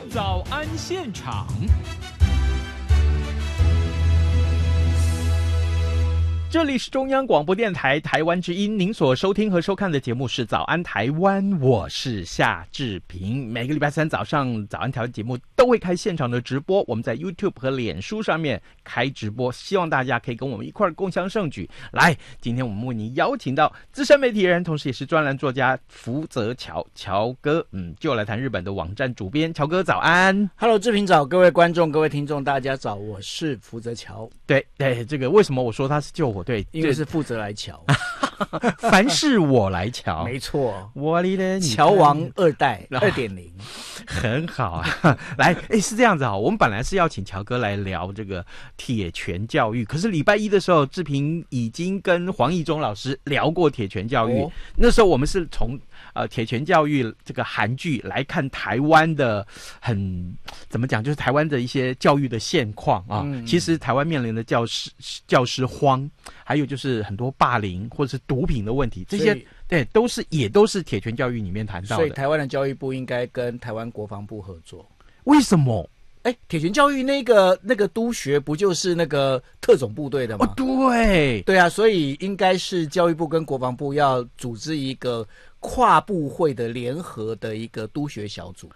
早安现场。这里是中央广播电台台湾之音，您所收听和收看的节目是早安台湾，我是夏志平。每个礼拜三早上早安台湾节目都会开现场的直播，我们在 YouTube 和脸书上面开直播，希望大家可以跟我们一块共襄盛举。来，今天我们为您邀请到资深媒体人，同时也是专栏作家福泽乔哥，就来谈日本的网站主编。乔哥早安。 Hello， 志平早，各位观众各位听众大家早，我是福泽乔。 对，这个为什么我说他是救火队？ 因为是负责来瞧凡事我来瞧。 没错， 我哩嘞， 乔王2代 2.0 很好啊。来，是这样子啊，我们本来是要请乔哥来聊这个铁拳教育，可是礼拜一的时候志平已经跟黄义中老师聊过铁拳教育，那时候我们是从铁拳教育这个韩剧来看台湾的怎么讲，就是台湾的一些教育的现况啊。其实台湾面临的教师荒，还有就是很多霸凌或者是毒品的问题，这些对也都是铁拳教育里面谈到的。 所以台湾的教育部应该跟台湾国防部合作。 为什么？ 铁拳教育那个督学不就是那个特种部队的吗？对啊，所以应该是教育部跟国防部要组织一个跨部会的联合的一个督学小组。